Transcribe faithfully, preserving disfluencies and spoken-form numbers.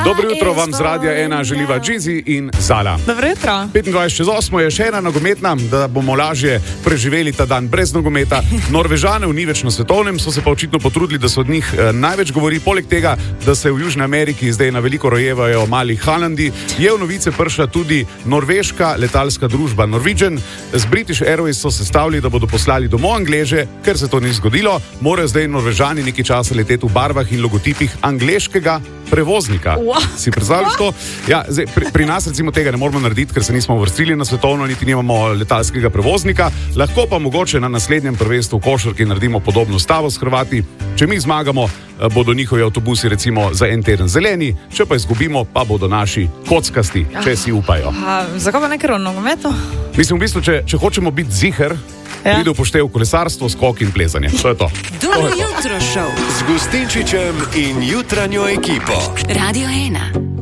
Dobro jutro vam z Radia ena želiva Džizi in Zala. Dobro jutro. petindvajset čez osmo je še ena nogometna, da bomo lažje preživeli ta dan brez nogometa. Norvežanev ni več na svetovnem, so se pa očitno potrudili, da se od njih eh, največ govori. Poleg tega, da se v Južni Ameriki zdaj na veliko rojevajo mali Halandi, je v novice prišla tudi norveška letalska družba Norwegian. Z British Airways so se stavili, da bodo poslali domov Angleže, ker se to ni zgodilo. Morajo zdaj Norvežani nekaj časa leteti v barvah in logotipih angleškega prevoznika. Wow. Si predstavljaš to? Ja, zdaj, pri, pri nas recimo tega ne moramo narediti, ker se nismo uvrstili na svetovno, niti nimamo letalskega prevoznika. Lahko pa mogoče na naslednjem prvenstvu v košarki naredimo podobno stavo s Hrvati. Če mi zmagamo, bodo njihovi avtobusi recimo za en teden zeleni, če pa izgubimo, pa bodo naši kockasti, če si upajo. A, zakaj pa ne kar v nogometu? Mislim, v bistvu, če, če hočemo biti ziher, ja. Pride v poštev kolesarstvo, skok in plezanje. To je to. Dobro jutro šov z Gustinčičem in jutranjo ekipo. Radio ena.